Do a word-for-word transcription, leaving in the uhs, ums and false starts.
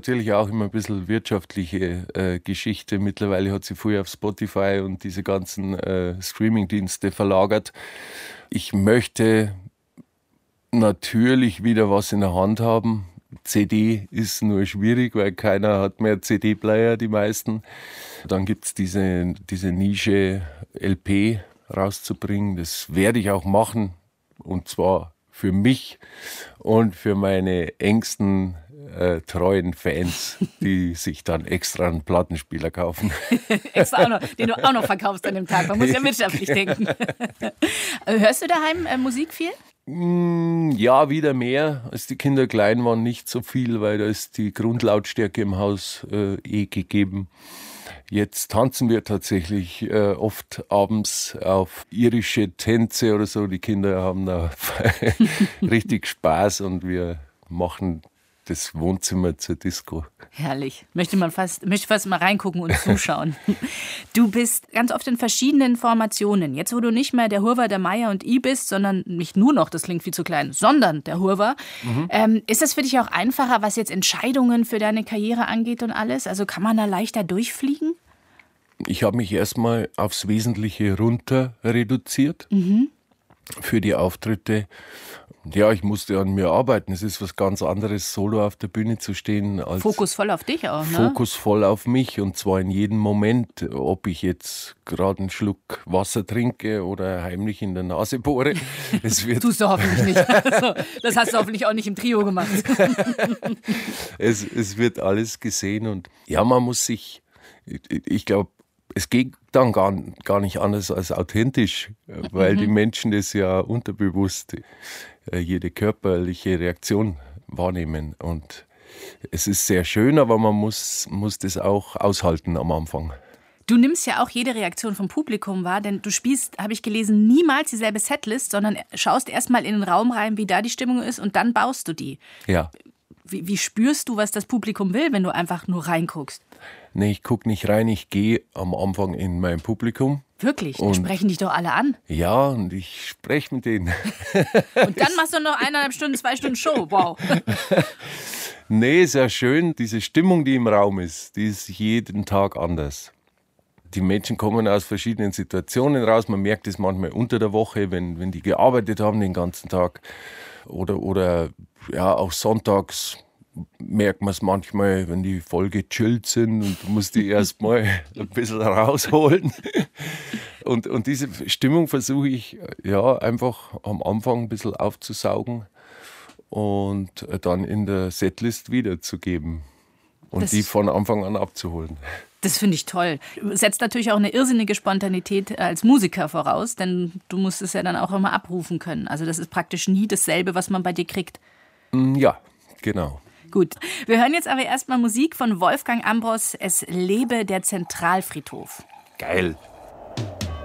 natürlich auch immer ein bisschen wirtschaftliche äh, Geschichte. Mittlerweile hat sie früher auf Spotify und diese ganzen äh, Streaming-Dienste verlagert. Ich möchte natürlich wieder was in der Hand haben. C D ist nur schwierig, weil keiner hat mehr C D-Player, die meisten. Dann gibt es diese, diese Nische L P rauszubringen. Das werde ich auch machen, und zwar für mich und für meine engsten, äh, treuen Fans, die sich dann extra einen Plattenspieler kaufen. Extra auch noch, den du auch noch verkaufst an dem Tag. Man muss ja wirtschaftlich denken. Hörst du daheim äh, Musik viel? Ja, wieder mehr. Als die Kinder klein waren, nicht so viel, weil da ist die Grundlautstärke im Haus äh, eh gegeben. Jetzt tanzen wir tatsächlich äh, oft abends auf irische Tänze oder so. Die Kinder haben da richtig Spaß und wir machen das Wohnzimmer zur Disco. Herrlich. Möchte man fast, möchte fast mal reingucken und zuschauen. Du bist ganz oft in verschiedenen Formationen. Jetzt, wo du nicht mehr der Hurwa, der Meier und I bist, sondern nicht nur noch, das klingt viel zu klein, sondern der Hurwa. Mhm. Ähm, ist das für dich auch einfacher, was jetzt Entscheidungen für deine Karriere angeht und alles? Also kann man da leichter durchfliegen? Ich habe mich erstmal aufs Wesentliche runter reduziert mhm. für die Auftritte. Ja, ich musste an mir arbeiten. Es ist was ganz anderes, solo auf der Bühne zu stehen. Als Fokus voll auf dich auch, ne? Fokus voll auf mich, und zwar in jedem Moment. Ob ich jetzt gerade einen Schluck Wasser trinke oder heimlich in der Nase bohre. Es wird Tust du hoffentlich nicht. Also, das hast du hoffentlich auch nicht im Trio gemacht. es, es wird alles gesehen, und ja, man muss sich, ich, ich glaube, es geht dann gar, gar nicht anders als authentisch, weil mhm. die Menschen das ja unterbewusst jede körperliche Reaktion wahrnehmen. Und es ist sehr schön, aber man muss, muss das auch aushalten am Anfang. Du nimmst ja auch jede Reaktion vom Publikum wahr, denn du spielst, habe ich gelesen, niemals dieselbe Setlist, sondern schaust erstmal in den Raum rein, wie da die Stimmung ist, und dann baust du die. Ja. Wie, wie spürst du, was das Publikum will, wenn du einfach nur reinguckst? Nee, ich gucke nicht rein, ich gehe am Anfang in mein Publikum. Wirklich? Die sprechen dich doch alle an. Ja, und ich spreche mit denen. Und dann machst du noch eineinhalb Stunden, zwei Stunden Show. Wow. Nee, ist ja schön. Diese Stimmung, die im Raum ist, die ist jeden Tag anders. Die Menschen kommen aus verschiedenen Situationen raus. Man merkt es manchmal unter der Woche, wenn, wenn die gearbeitet haben den ganzen Tag. Oder, oder ja, auch sonntags merkt man es manchmal, wenn die voll gechillt sind, und du musst die erst mal ein bisschen rausholen. Und, und diese Stimmung versuche ich ja einfach am Anfang ein bisschen aufzusaugen und dann in der Setlist wiederzugeben und das, die von Anfang an abzuholen. Das finde ich toll. Setzt natürlich auch eine irrsinnige Spontanität als Musiker voraus, denn du musst es ja dann auch immer abrufen können. Also das ist praktisch nie dasselbe, was man bei dir kriegt. Ja, genau. Gut, wir hören jetzt aber erstmal Musik von Wolfgang Ambros, Es lebe der Zentralfriedhof. Geil.